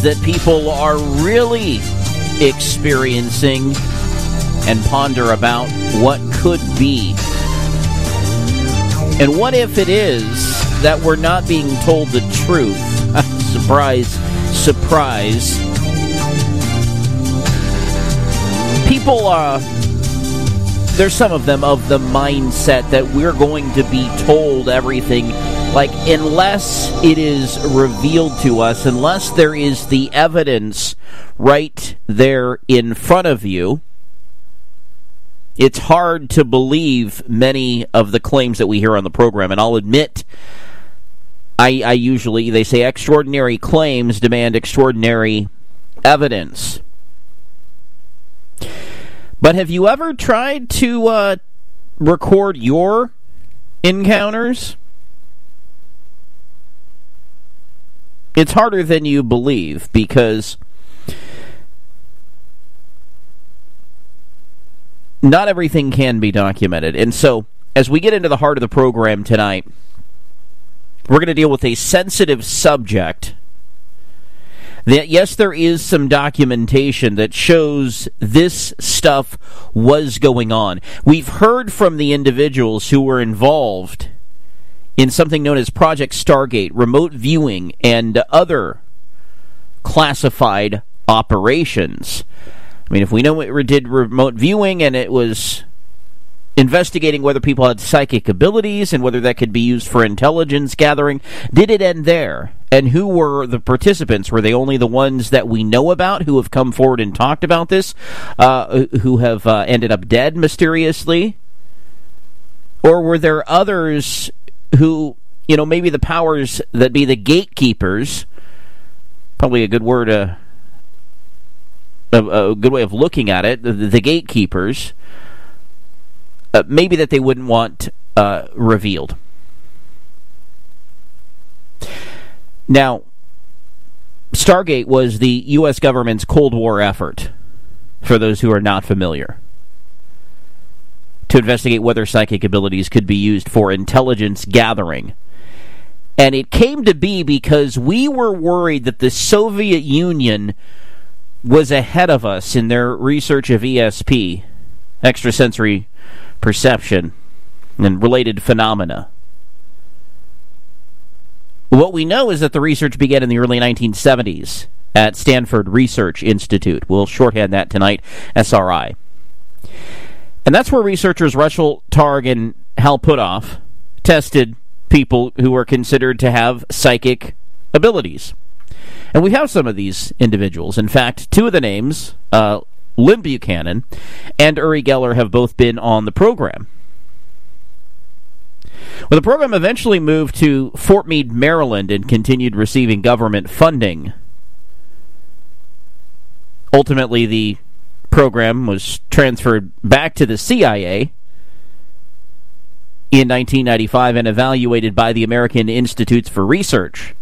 that people are really experiencing and ponder about what could be. And what if it is that we're not being told the truth? Surprise, surprise. People there's some of them of the mindset that we're going to be told everything, like, unless it is revealed to us, unless there is the evidence right there in front of you. It's hard to believe many of the claims that we hear on the program, and I'll admit, I usually, they say extraordinary claims demand extraordinary evidence. But have you ever tried to record your encounters? It's harder than you believe, because not everything can be documented. And so, as we get into the heart of the program tonight, we're going to deal with a sensitive subject that, yes, there is some documentation that shows this stuff was going on. We've heard from the individuals who were involved in something known as Project Stargate, remote viewing, and other classified operations. I mean, if we know it did remote viewing and it was investigating whether people had psychic abilities and whether that could be used for intelligence gathering, did it end there? And who were the participants? Were they only the ones that we know about who have come forward and talked about this, who have ended up dead mysteriously? Or were there others who, you know, maybe the powers that be, the gatekeepers, probably a good word, a good way of looking at it, the gatekeepers, maybe that they wouldn't want revealed. Now, Stargate was the U.S. government's Cold War effort, for those who are not familiar, to investigate whether psychic abilities could be used for intelligence gathering. And it came to be because we were worried that the Soviet Union was ahead of us in their research of ESP, extrasensory perception, and related phenomena. What we know is that the research began in the early 1970s at Stanford Research Institute. We'll shorthand that tonight, SRI. And that's where researchers Russell Targ and Hal Puthoff tested people who were considered to have psychic abilities. And we have some of these individuals. In fact, two of the names, Lynn Buchanan and Uri Geller, have both been on the program. Well, the program eventually moved to Fort Meade, Maryland, and continued receiving government funding. Ultimately, the program was transferred back to the CIA in 1995 and evaluated by the American Institutes for Research.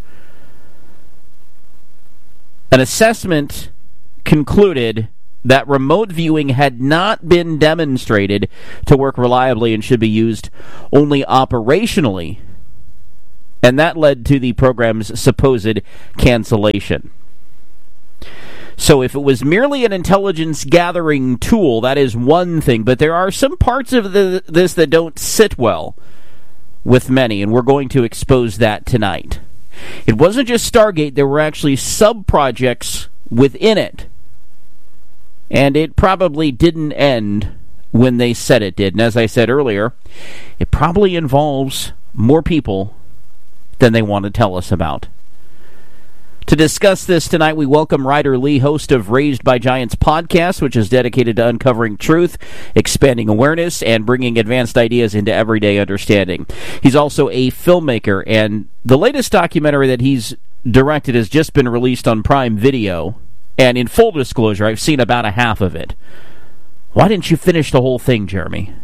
An assessment concluded that remote viewing had not been demonstrated to work reliably and should be used only operationally. And that led to the program's supposed cancellation. So if it was merely an intelligence gathering tool, that is one thing, but there are some parts of this that don't sit well with many, and we're going to expose that tonight. It wasn't just Stargate, there were actually sub-projects within it. And it probably didn't end when they said it did. And as I said earlier, it probably involves more people than they want to tell us about. To discuss this tonight, we welcome Ryder Lee, host of Raised by Giants podcast, which is dedicated to uncovering truth, expanding awareness, and bringing advanced ideas into everyday understanding. He's also a filmmaker, and the latest documentary that he's directed has just been released on Prime Video. And in full disclosure, I've seen about a half of it. Why didn't you finish the whole thing, Jeremy?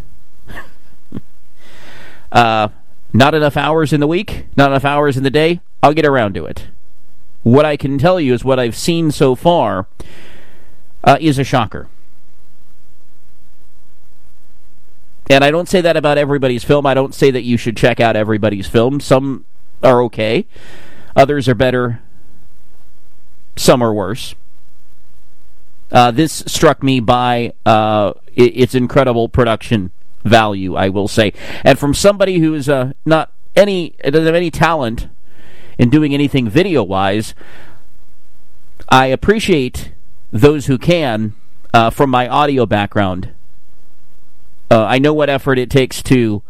Not enough hours in the week? Not enough hours in the day? I'll get around to it. What I can tell you is what I've seen so far is a shocker. And I don't say that about everybody's film. I don't say that you should check out everybody's film. Some are okay. Others are better some are worse. This struck me by its incredible production value, I will say. And from somebody who is doesn't have any talent in doing anything video-wise, I appreciate those who can from my audio background. I know what effort it takes to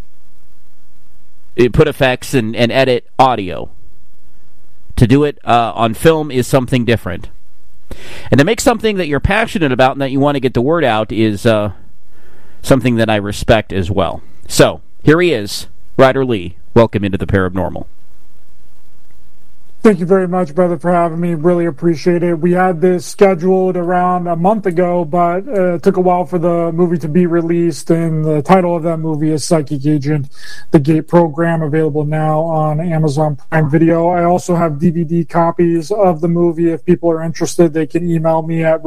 put effects and edit audio. To do it on film is something different. And to make something that you're passionate about and that you want to get the word out is something that I respect as well. So, here he is, Ryder Lee. Welcome into the Paranormal. Thank you very much, brother, for having me. Really appreciate it. We had this scheduled around a month ago, but it took a while for the movie to be released, and the title of that movie is Psychic Agent, the GATE program, available now on Amazon Prime Video. I also have DVD copies of the movie. If people are interested, they can email me at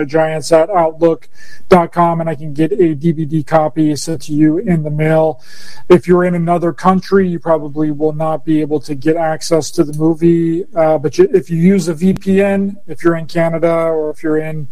raisedbygiants@outlook.com, and I can get a DVD copy sent to you in the mail. If you're in another country, you probably will not be able to get access to the movie. But if you use a VPN, if you're in Canada or if you're in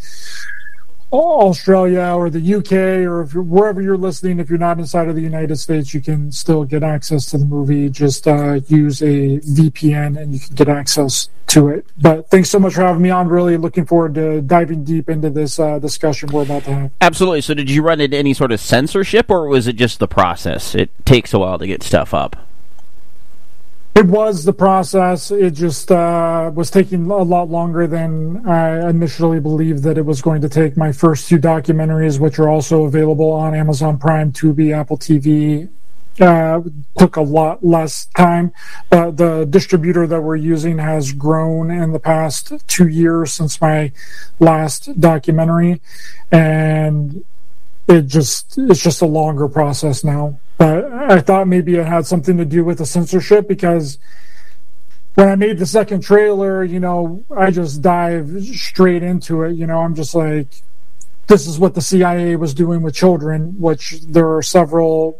Australia or the UK or if wherever you're listening, if you're not inside of the United States, you can still get access to the movie. Just use a VPN and you can get access to it. But thanks so much for having me on. Really looking forward to diving deep into this discussion we're about to have. Absolutely. So did you run into any sort of censorship, or was it just the process? It takes a while to get stuff up. It was the process. It just was taking a lot longer than I initially believed that it was going to take. My first two documentaries, which are also available on Amazon Prime, Tubi, Apple TV, took a lot less time. But the distributor that we're using has grown in the past 2 years since my last documentary, and it's just a longer process now. But I thought maybe it had something to do with the censorship, because when I made the second trailer, I just dived straight into it. I'm just like, this is what the CIA was doing with children, which there are several,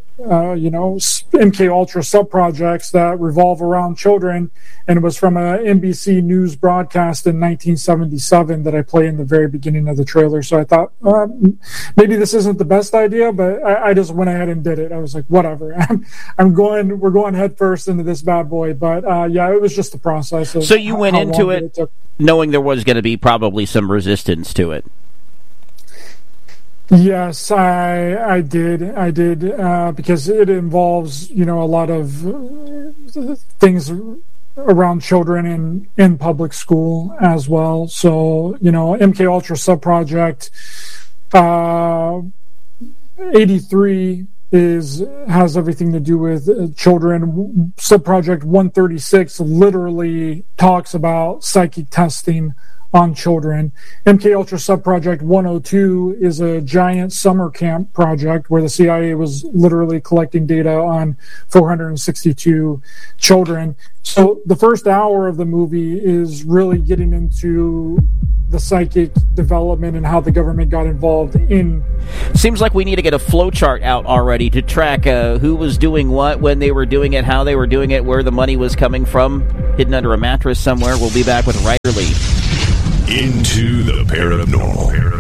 MK Ultra sub-projects that revolve around children. And it was from a NBC News broadcast in 1977 that I play in the very beginning of the trailer. So I thought, maybe this isn't the best idea, but I just went ahead and did it. I was like, whatever. We're going head first into this bad boy. But it was just the process. So you went into it knowing there was going to be probably some resistance to it. Yes, I did, because it involves, a lot of things around children in public school as well. So, MK Ultra subproject 83 has everything to do with children. Subproject 136 literally talks about psychic testing on children. MK Ultra Subproject 102 is a giant summer camp project where the CIA was literally collecting data on 462 children. So the first hour of the movie is really getting into the psychic development and how the government got involved in. Seems like we need to get a flowchart out already to track who was doing what, when they were doing it, how they were doing it, where the money was coming from, hidden under a mattress somewhere. We'll be back with Ryder Lee. Into the Paranormal.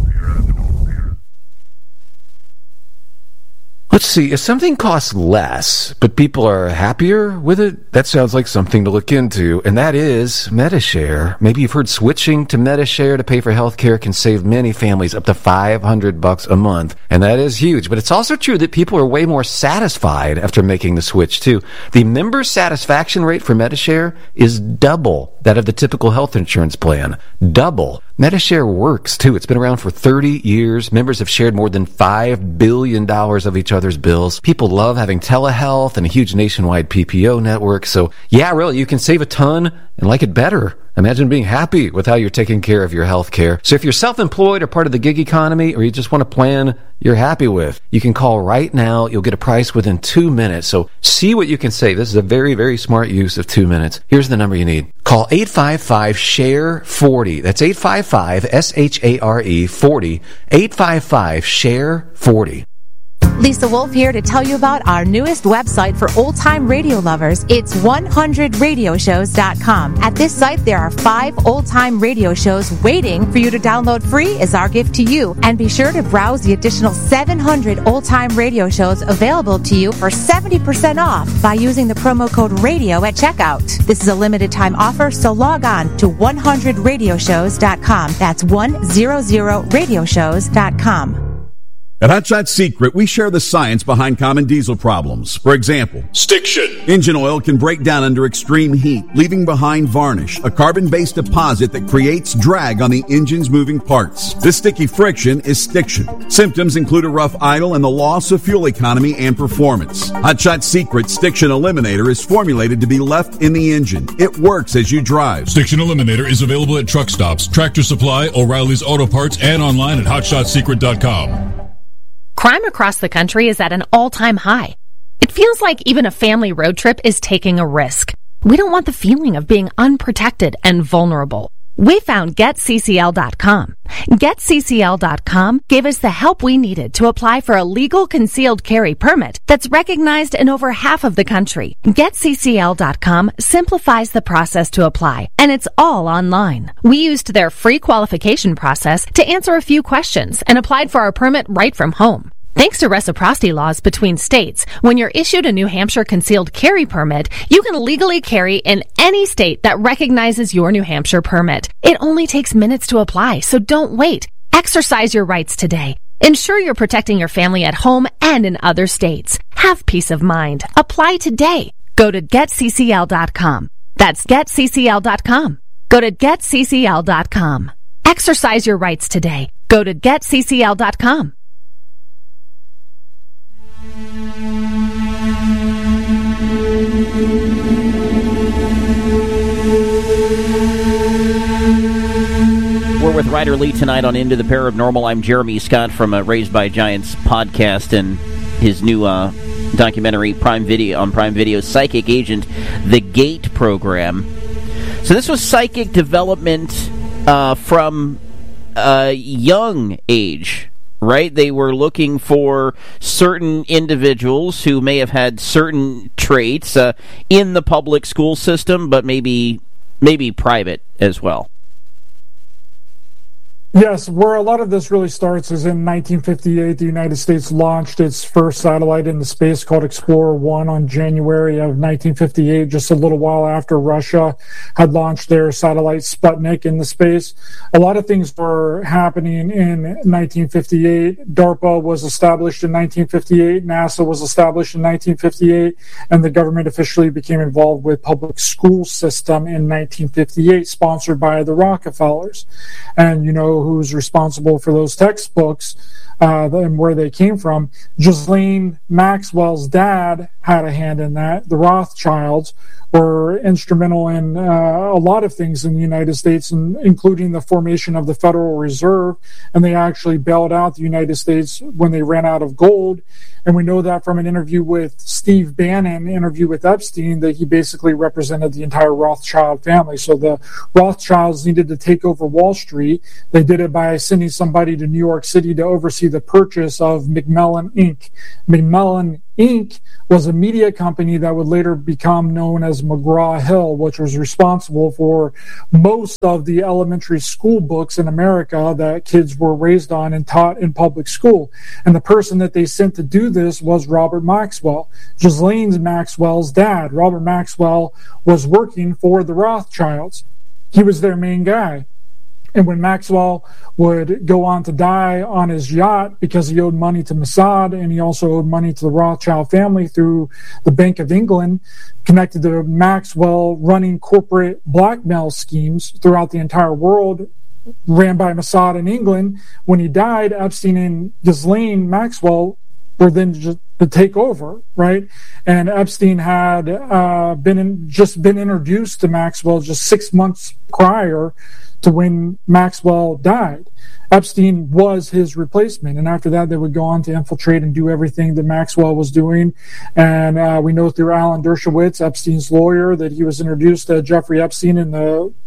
Let's see, if something costs less, but people are happier with it, that sounds like something to look into, and that is Medi-Share. Maybe you've heard switching to Medi-Share to pay for healthcare can save many families up to $500 a month, and that is huge. But it's also true that people are way more satisfied after making the switch, too. The member satisfaction rate for Medi-Share is double that of the typical health insurance plan. Double. Medi-Share works, too. It's been around for 30 years. Members have shared more than $5 billion of each other's bills. People love having telehealth and a huge nationwide PPO network. So, yeah, really, you can save a ton and like it better. Imagine being happy with how you're taking care of your health care. So if you're self-employed or part of the gig economy, or you just want a plan you're happy with, you can call right now. You'll get a price within 2 minutes. So see what you can save. This is a very, very smart use of 2 minutes. Here's the number you need. Call 855-SHARE-40. That's 855-SHARE-40. 855-SHARE-40. Lisa Wolf here to tell you about our newest website for old-time radio lovers. It's 100radioshows.com. At this site, there are 5 old-time radio shows waiting for you to download free as our gift to you. And be sure to browse the additional 700 old-time radio shows available to you for 70% off by using the promo code RADIO at checkout. This is a limited-time offer, so log on to 100radioshows.com. That's 100radioshows.com. At Hot Shot Secret, we share the science behind common diesel problems. For example, Stiction. Engine oil can break down under extreme heat, leaving behind varnish, a carbon-based deposit that creates drag on the engine's moving parts. This sticky friction is stiction. Symptoms include a rough idle and the loss of fuel economy and performance. Hot Shot Secret Stiction Eliminator is formulated to be left in the engine. It works as you drive. Stiction Eliminator is available at truck stops, Tractor Supply, O'Reilly's Auto Parts, and online at HotShotSecret.com. Crime across the country is at an all-time high. It feels like even a family road trip is taking a risk. We don't want the feeling of being unprotected and vulnerable. We found GetCCL.com. GetCCL.com gave us the help we needed to apply for a legal concealed carry permit that's recognized in over half of the country. GetCCL.com simplifies the process to apply, and it's all online. We used their free qualification process to answer a few questions and applied for our permit right from home. Thanks to reciprocity laws between states, when you're issued a New Hampshire concealed carry permit, you can legally carry in any state that recognizes your New Hampshire permit. It only takes minutes to apply, so don't wait. Exercise your rights today. Ensure you're protecting your family at home and in other states. Have peace of mind. Apply today. Go to GetCCL.com. That's GetCCL.com. Go to GetCCL.com. Exercise your rights today. Go to GetCCL.com. We're with Ryder Lee tonight on Into the Paranormal. I'm Jeremy Scott from Raised by Giants podcast and his new documentary Prime Video, Psychic Agent, The Gate program. So this was psychic development from a young age, right? They were looking for certain individuals who may have had certain traits in the public school system, but maybe private as well. Yes, where a lot of this really starts is in 1958, the United States launched its first satellite into space called Explorer 1 on January of 1958, just a little while after Russia had launched their satellite Sputnik into space. A lot of things were happening in 1958. DARPA was established in 1958, NASA was established in 1958, and the government officially became involved with public school system in 1958, sponsored by the Rockefellers. And you know who's responsible for those textbooks and where they came from. Ghislaine Maxwell's dad had a hand in that. The Rothschilds were instrumental in a lot of things in the United States, including the formation of the Federal Reserve, and they actually bailed out the United States when they ran out of gold. And we know that from an interview with Steve Bannon, interview with Epstein, that he basically represented the entire Rothschild family. So the Rothschilds needed to take over Wall Street. They did it by sending somebody to New York City to oversee the purchase of Macmillan Inc. Macmillan Inc. was a media company that would later become known as McGraw-Hill, which was responsible for most of the elementary school books in America that kids were raised on and taught in public school. And the person that they sent to do this was Robert Maxwell, Ghislaine Maxwell's dad. Robert Maxwell was working for the Rothschilds. He was their main guy. And when Maxwell would go on to die on his yacht because he owed money to Mossad, and he also owed money to the Rothschild family through the Bank of England, connected to Maxwell running corporate blackmail schemes throughout the entire world, ran by Mossad in England. When he died, Epstein and Ghislaine Maxwell were then just to take over, right? And Epstein had been introduced to Maxwell just 6 months prior to when Maxwell died. Epstein was his replacement, and after that they would go on to infiltrate and do everything that Maxwell was doing. And we know through Alan Dershowitz, Epstein's lawyer, that he was introduced to Jeffrey Epstein in the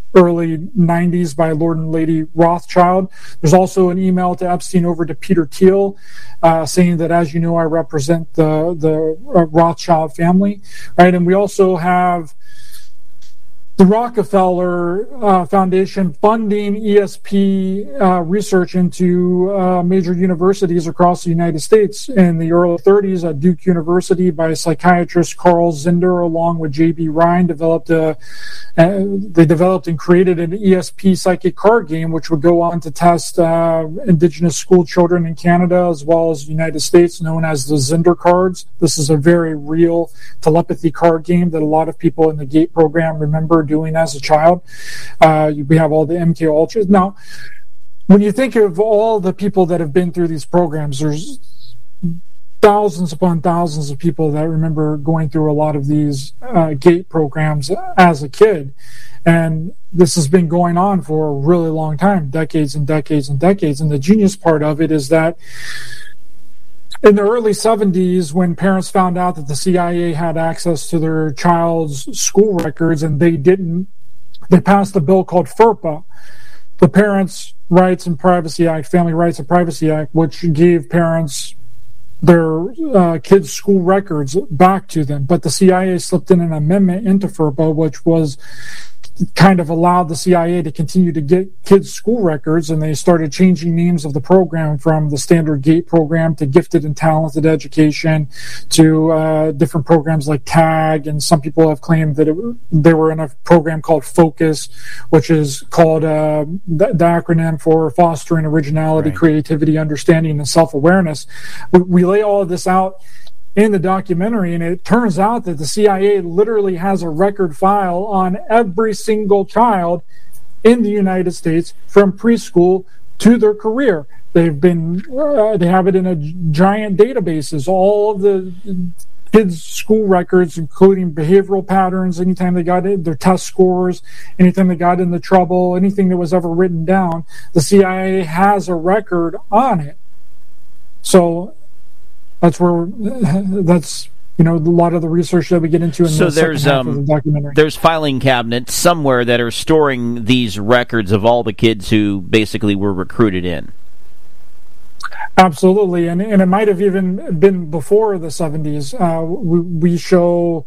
early 90s by Lord and Lady Rothschild. There's also an email to Epstein over to Peter Thiel saying that, as you know, I represent the Rothschild family, right? And we also have the Rockefeller Foundation funding ESP research into major universities across the United States. In the early 30s at Duke University by psychiatrist Carl Zinder along with J.B. Ryan they developed and created an ESP psychic card game which would go on to test indigenous school children in Canada as well as the United States, known as the Zinder cards. This is a very real telepathy card game that a lot of people in the GATE program remember doing as a child. We have all the MK Ultras. Now, when you think of all the people that have been through these programs, there's thousands upon thousands of people that remember going through a lot of these GATE programs as a kid. And this has been going on for a really long time, decades and decades and decades. And the genius part of it is that in the early 70s, when parents found out that the CIA had access to their child's school records and they didn't, they passed a bill called FERPA, the Parents' Rights and Privacy Act, Family Rights and Privacy Act, which gave parents their kids' school records back to them. But the CIA slipped in an amendment into FERPA, which was kind of allowed the CIA to continue to get kids' school records, and they started changing names of the program from the standard GATE program to Gifted and Talented Education to different programs like TAG, and some people have claimed that they were in a program called FOCUS, which is called the acronym for Fostering Originality, Creativity, Understanding, and Self-Awareness. We lay all of this out in the documentary, and it turns out that the CIA literally has a record file on every single child in the United States from preschool to their career. They have it in a giant databases, all of the kids' school records, including behavioral patterns, anytime they got their test scores, anytime they got into trouble, anything that was ever written down, the CIA has a record on it. So that's a lot of the research that we get into in the second half of the documentary. There's filing cabinets somewhere that are storing these records of all the kids who basically were recruited in. Absolutely, and it might have even been before the 70s. We show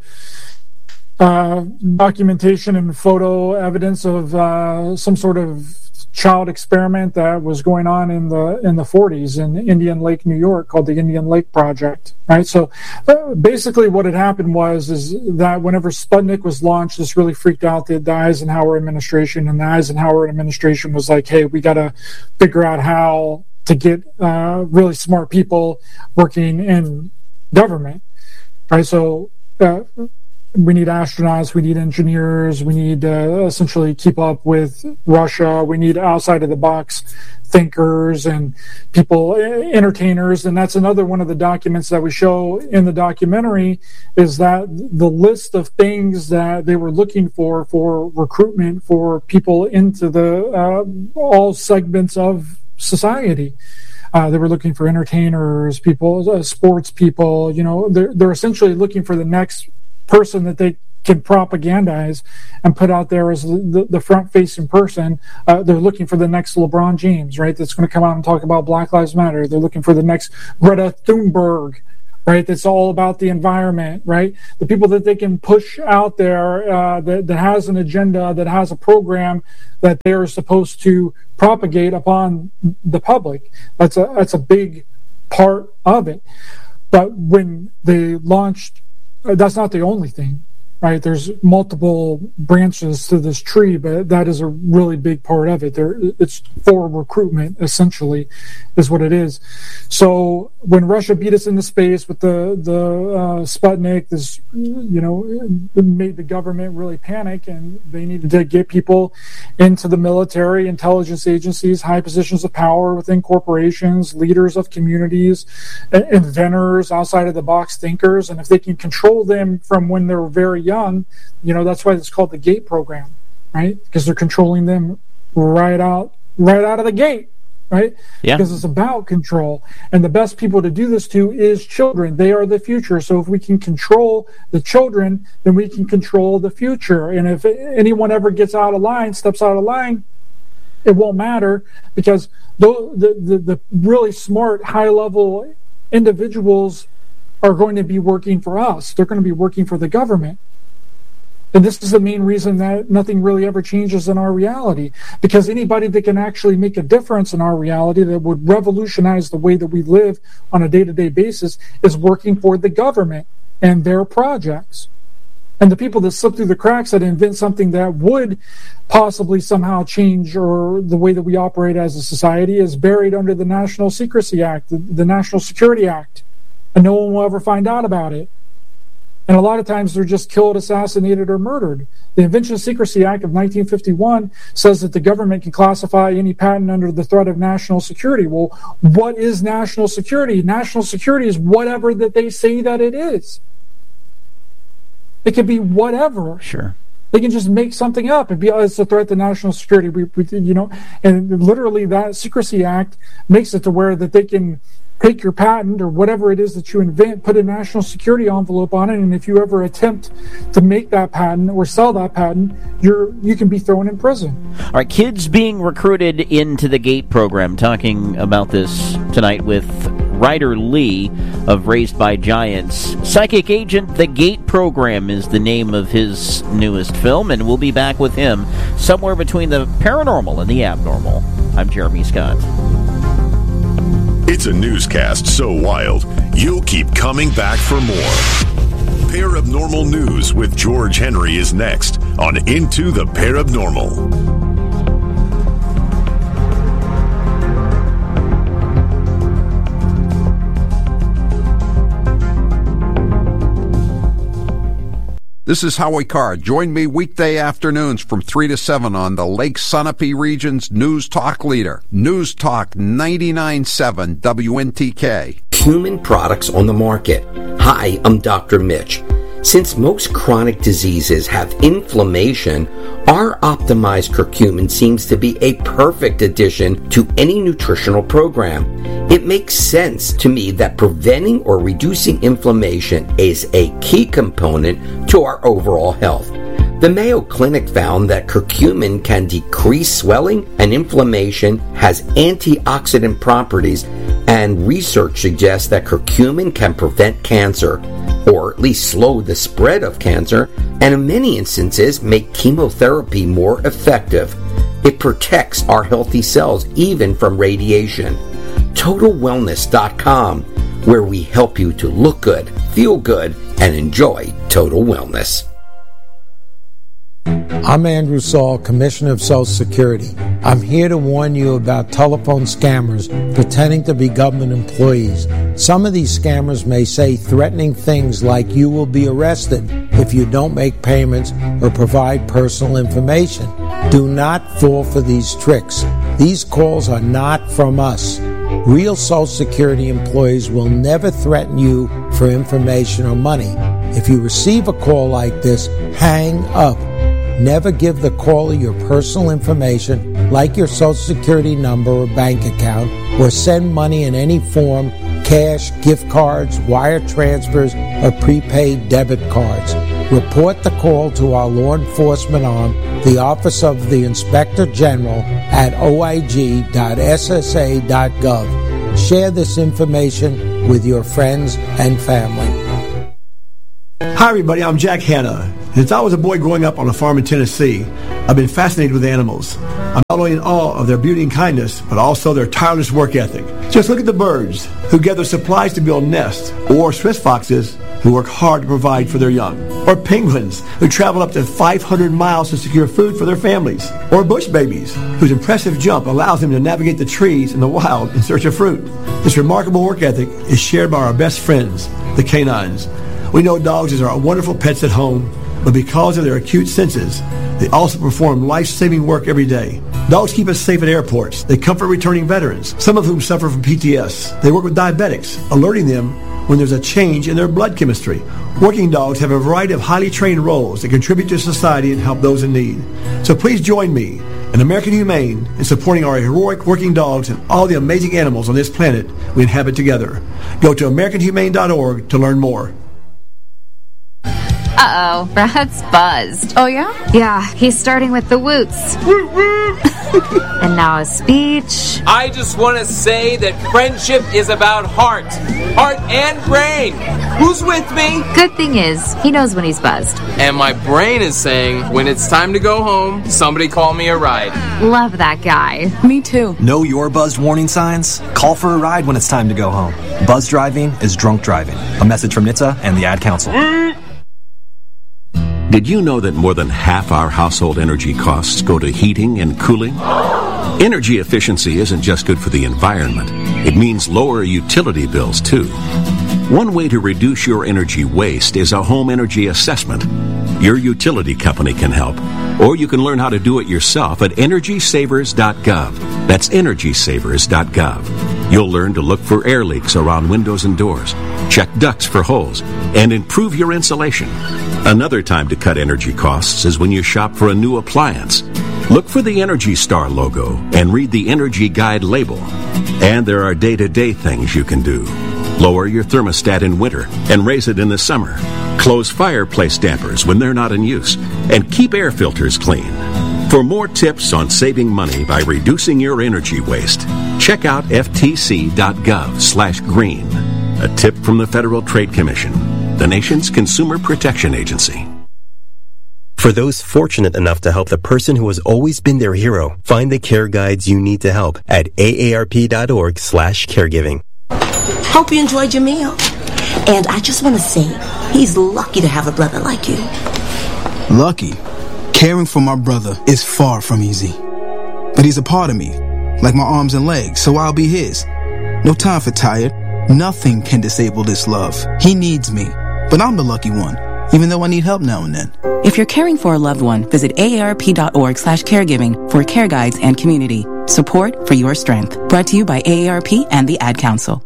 documentation and photo evidence of some sort of child experiment that was going on in the 40s in Indian Lake, New York, called the Indian Lake Project. Right. So basically, what had happened is that whenever Sputnik was launched, this really freaked out the Eisenhower administration, and the Eisenhower administration was like, "Hey, we got to figure out how to get really smart people working in government." Right. So we need astronauts, we need engineers, we need essentially keep up with Russia, we need outside of the box thinkers and people, entertainers. And that's another one of the documents that we show in the documentary, is that the list of things that they were looking for recruitment for people into the all segments of society. They were looking for entertainers, people, sports people. They're essentially looking for the next person that they can propagandize and put out there as the front-facing person. They're looking for the next LeBron James, right? That's going to come out and talk about Black Lives Matter. They're looking for the next Greta Thunberg, right? That's all about the environment, right? The people that they can push out there that has an agenda, that has a program that they are supposed to propagate upon the public. That's a big part of it. But when they launched, that's not the only thing, right? There's multiple branches to this tree, but that is a really big part of it. It's for recruitment, essentially, is what it is. So when Russia beat us into space with the Sputnik, this, it made the government really panic, and they needed to get people into the military, intelligence agencies, high positions of power within corporations, leaders of communities, inventors, outside of the box thinkers. And if they can control them from when they're very young, that's why it's called the GATE program, right? Because they're controlling them right out of the gate, right? Yeah. Because it's about control. And the best people to do this to is children. They are the future. So if we can control the children, then we can control the future. And if anyone ever gets out of line, steps out of line, it won't matter, because the really smart, high-level individuals are going to be working for us. They're going to be working for the government. And this is the main reason that nothing really ever changes in our reality, because anybody that can actually make a difference in our reality that would revolutionize the way that we live on a day-to-day basis is working for the government and their projects. And the people that slip through the cracks that invent something that would possibly somehow change or the way that we operate as a society is buried under the National Secrecy Act, the National Security Act, and no one will ever find out about it. And a lot of times they're just killed, assassinated, or murdered. The Invention Secrecy Act of 1951 says that the government can classify any patent under the threat of national security. Well, what is national security? National security is whatever that they say that it is. It could be whatever. Sure. They can just make something up and be, it's a threat to national security. And literally that Secrecy Act makes it to where that they can take your patent or whatever it is that you invent, put a national security envelope on it, and if you ever attempt to make that patent or sell that patent, you can be thrown in prison. All right, kids being recruited into the GATE program. Talking about this tonight with Ryder Lee of Raised by Giants. Psychic Agent, the GATE program is the name of his newest film, and we'll be back with him somewhere between the paranormal and the abnormal. I'm Jeremy Scott. It's a newscast so wild, you'll keep coming back for more. Paranormal News with George Henry is next on Into the Paranormal. This is Howie Carr. Join me weekday afternoons from 3 to 7 on the Lake Sunapee region's News Talk leader, News Talk 99.7 WNTK. Human products on the market. Hi, I'm Dr. Mitch. Since most chronic diseases have inflammation, our optimized curcumin seems to be a perfect addition to any nutritional program. It makes sense to me that preventing or reducing inflammation is a key component to our overall health. The Mayo Clinic found that curcumin can decrease swelling and inflammation, has antioxidant properties, and research suggests that curcumin can prevent cancer, or at least slow the spread of cancer, and in many instances make chemotherapy more effective. It protects our healthy cells even from radiation. TotalWellness.com, where we help you to look good, feel good, and enjoy total wellness. I'm Andrew Saul, Commissioner of Social Security. I'm here to warn you about telephone scammers pretending to be government employees. Some of these scammers may say threatening things like you will be arrested if you don't make payments or provide personal information. Do not fall for these tricks. These calls are not from us. Real Social Security employees will never threaten you for information or money. If you receive a call like this, hang up. Never give the caller your personal information, like your Social Security number or bank account, or send money in any form, cash, gift cards, wire transfers, or prepaid debit cards. Report the call to our law enforcement arm, the Office of the Inspector General, at oig.ssa.gov. Share this information with your friends and family. Hi everybody, I'm Jack Hanna. Since I was a boy growing up on a farm in Tennessee, I've been fascinated with animals. I'm not only in awe of their beauty and kindness, but also their tireless work ethic. Just look at the birds who gather supplies to build nests, or Swiss foxes who work hard to provide for their young, or penguins who travel up to 500 miles to secure food for their families, or bush babies whose impressive jump allows them to navigate the trees in the wild in search of fruit. This remarkable work ethic is shared by our best friends, the canines. We know dogs are wonderful pets at home, but because of their acute senses, they also perform life-saving work every day. Dogs keep us safe at airports. They comfort returning veterans, some of whom suffer from PTS. They work with diabetics, alerting them when there's a change in their blood chemistry. Working dogs have a variety of highly trained roles that contribute to society and help those in need. So please join me and American Humane in supporting our heroic working dogs and all the amazing animals on this planet we inhabit together. Go to AmericanHumane.org to learn more. Uh-oh, Brad's buzzed. Oh, yeah? Yeah, he's starting with the woots. And now a speech. I just want to say that friendship is about heart and brain. Who's with me? Good thing is, he knows when he's buzzed. And my brain is saying, when it's time to go home, somebody call me a ride. Love that guy. Me too. Know your buzzed warning signs? Call for a ride when it's time to go home. Buzz driving is drunk driving. A message from NHTSA and the Ad Council. Did you know that more than half our household energy costs go to heating and cooling? Energy efficiency isn't just good for the environment. It means lower utility bills, too. One way to reduce your energy waste is a home energy assessment. Your utility company can help, or you can learn how to do it yourself at EnergySavers.gov. That's EnergySavers.gov. You'll learn to look for air leaks around windows and doors, check ducts for holes, and improve your insulation. Another time to cut energy costs is when you shop for a new appliance. Look for the Energy Star logo and read the Energy Guide label. And there are day-to-day things you can do. Lower your thermostat in winter and raise it in the summer. Close fireplace dampers when they're not in use. And keep air filters clean. For more tips on saving money by reducing your energy waste, check out ftc.gov/green. A tip from the Federal Trade Commission, the nation's consumer protection agency. For those fortunate enough to help the person who has always been their hero, find the care guides you need to help at aarp.org/caregiving. Hope you enjoyed your meal. And I just want to say, he's lucky to have a brother like you. Lucky? Caring for my brother is far from easy. But he's a part of me, like my arms and legs, so I'll be his. No time for tired. Nothing can disable this love. He needs me, but I'm the lucky one, even though I need help now and then. If you're caring for a loved one, visit aarp.org/caregiving for care guides and community support for your strength. Brought to you by AARP and the Ad Council.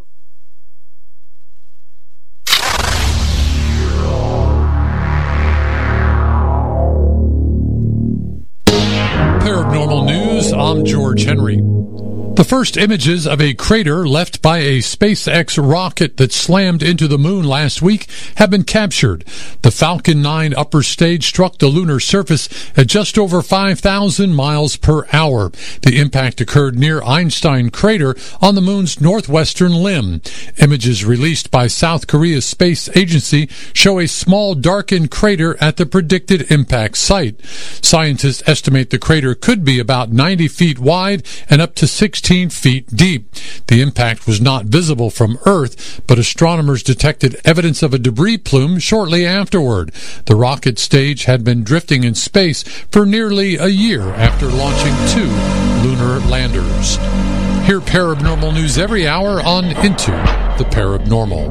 Paranormal News, I'm George Henry. The first images of a crater left by a SpaceX rocket that slammed into the moon last week have been captured. The Falcon 9 upper stage struck the lunar surface at just over 5,000 miles per hour. The impact occurred near Einstein Crater on the moon's northwestern limb. Images released by South Korea's space agency show a small darkened crater at the predicted impact site. Scientists estimate the crater could be about 90 feet wide and up to 16 feet deep. The impact was not visible from Earth, but astronomers detected evidence of a debris plume shortly afterward. The rocket stage had been drifting in space for nearly a year after launching 2 lunar landers. Hear paranormal news every hour on Into the Paranormal.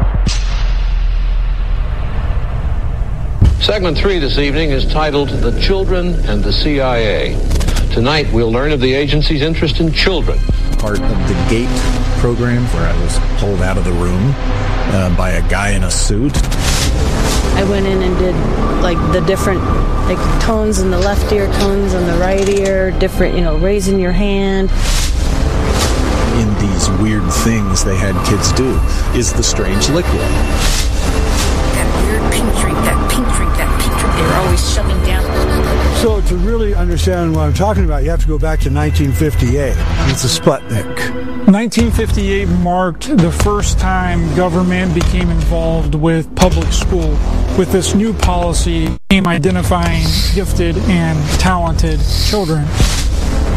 Segment 3 this evening is titled The Children and the CIA. Tonight we'll learn of the agency's interest in children. Part of the GATE program where I was pulled out of the room by a guy in a suit. I went in and did like the different tones in the left ear, tones in the right ear, different, raising your hand. In these weird things they had kids do is the strange liquid. That weird pink drink, that pink drink, that pink drink. They were always shoving down. So to really understand what I'm talking about, you have to go back to 1958. It's a Sputnik. 1958 marked the first time government became involved with public school. With this new policy, came identifying gifted and talented children.